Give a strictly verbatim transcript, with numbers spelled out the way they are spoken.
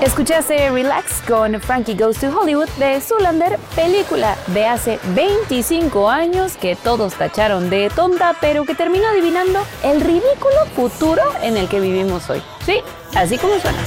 Escuchaste Relax con Frankie Goes to Hollywood de Zoolander, película de hace veinticinco años que todos tacharon de tonta, pero que terminó adivinando el ridículo futuro en el que vivimos hoy. Sí, así como suena.